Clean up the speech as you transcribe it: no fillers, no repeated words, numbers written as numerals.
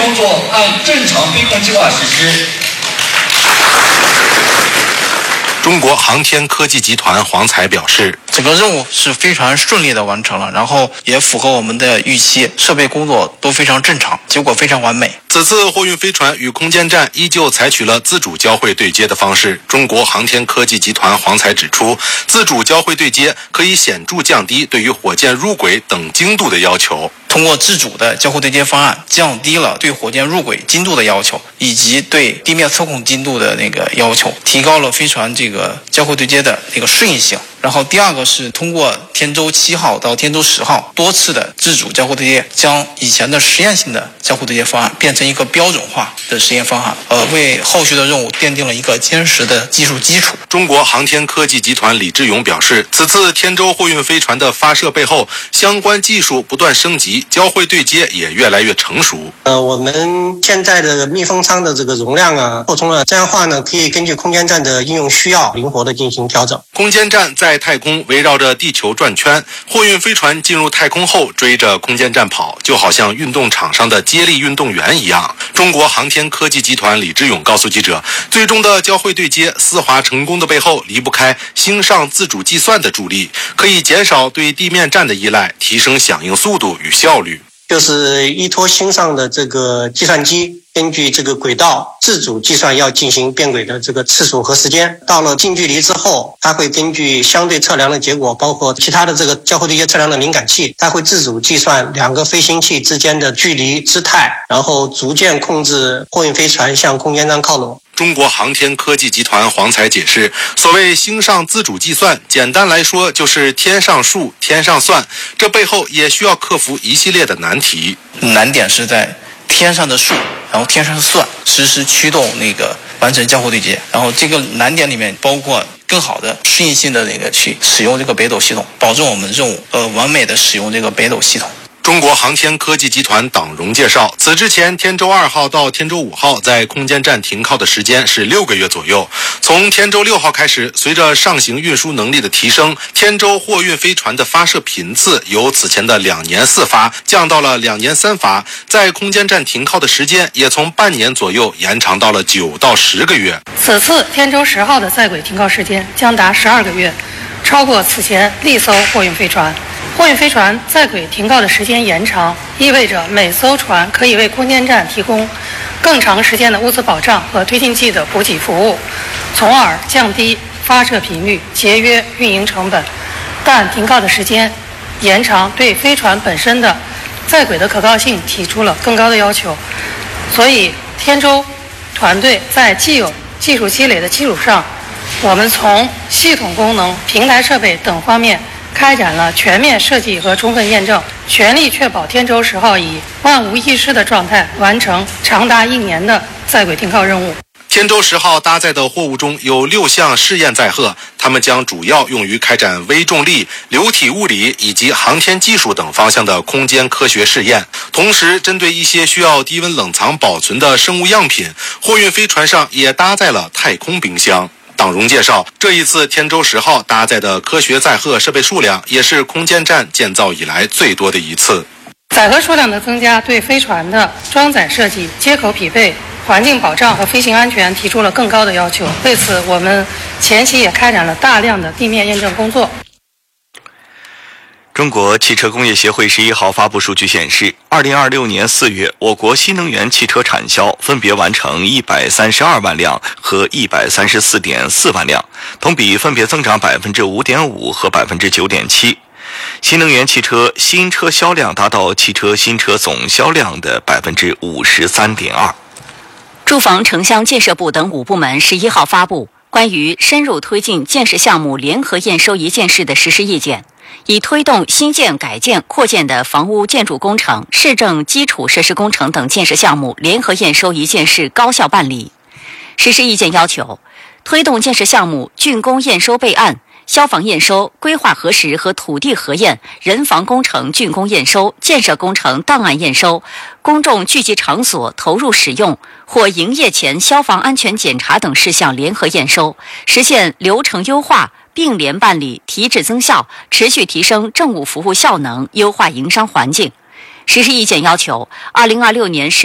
工作按正常飞行计划实施。 中国航天科技集团黄才表示， 整个任务是非常顺利的完成了，然后也符合我们的预期，设备工作都非常正常，结果非常完美。 此次货运飞船与空间站依旧采取了自主交会对接的方式。中国航天科技集团黄才指出，自主交会对接可以显著降低对于火箭入轨等精度的要求。 通过自主的交会对接方案，降低了对火箭入轨精度的要求，以及对地面测控精度的要求，提高了飞船交会对接的适应性。然后第二个是通过天舟7号到天舟10号多次的自主交会对接，将以前的实验性的交会对接方案变成一个标准化的实验方案，为后续的任务奠定了一个坚实的技术基础。 中国航天科技集团李志勇表示，此次天舟货运飞船的发射背后，相关技术不断升级，交会对接也越来越成熟。 我们现在的密封舱的容量扩充了，这样的话呢，可以根据空间站的应用需要，灵活的进行调整。 空间站在太空围绕着地球转圈，货运飞船进入太空后追着空间站跑，就好像运动场上的接力运动员一样。中国航天科技集团李志勇告诉记者，最终的交会对接丝滑成功的背后，离不开星上自主计算的助力，可以减少对地面站的依赖，提升响应速度与效率。 就是依托星上的计算机，根据轨道自主计算要进行变轨的次数和时间。到了近距离之后，它会根据相对测量的结果，包括其他的交会对接测量的敏感器，它会自主计算两个飞行器之间的距离、姿态，然后逐渐控制货运飞船向空间站靠拢。 中国航天科技集团黄才解释，所谓星上自主计算，简单来说就是天上数，天上算，这背后也需要克服一系列的难题。 难点是在天上的数，然后天上的算，实时驱动完成交会对接。然后这个难点里面包括更好的适应性的去使用北斗系统，保证我们任务完美的使用北斗系统。 中国航天科技集团党荣介绍，此之前天舟2号到天舟5号在空间站停靠的时间是6个月左右。从天舟6号开始，随着上行运输能力的提升，天舟货运飞船的发射频次由此前的2年4发降到了2年3发，在空间站停靠的时间也从半年左右延长到了9到10个月。 此次天舟10号的在轨停靠时间将达12个月，超过此前历艘货运飞船。货运飞船在轨停靠的时间延长，意味着每艘船可以为空间站提供更长时间的物资保障和推进剂的补给服务，从而降低发射频率，节约运营成本。但停靠的时间延长对飞船本身的在轨的可靠性提出了更高的要求，所以天舟团队在既有技术积累的基础上，我们从系统功能、平台设备等方面开展了全面设计和充分验证，全力确保天舟10号以万无一失的状态完成长达1年的在轨停靠任务。 天舟10号搭载的货物中有6项试验载荷，它们将主要用于开展微重力、流体物理以及航天技术等方向的空间科学试验。同时，针对一些需要低温冷藏保存的生物样品，货运飞船上也搭载了太空冰箱。党荣介绍，这一次天舟10号搭载的科学载荷设备数量也是空间站建造以来最多的一次。 载荷数量的增加对飞船的装载设计、接口匹配、环境保障和飞行安全提出了更高的要求。为此，我们前期也开展了大量的地面验证工作。 中国汽车工业协会11号发布数据显示，2026年4月，我国新能源汽车产销分别完成132万辆和134.4万辆，同比分别增长5.5%和9.7%。新能源汽车新车销量达到汽车新车总销量的53.2%。 住房城乡建设部等5部门11号发布关于深入推进建设项目联合验收一件事的实施意见，以推动新建、改建、扩建的房屋建筑工程、市政基础设施工程等建设项目联合验收一件事高效办理。实施意见要求，推动建设项目竣工验收备案、消防验收、规划核实和土地核验、人防工程竣工验收、建设工程档案验收、公众聚集场所投入使用或营业前消防安全检查等事项联合验收，实现流程优化、并联办理、提质增效，持续提升政务服务效能，优化营商环境。实施意见要求，2026年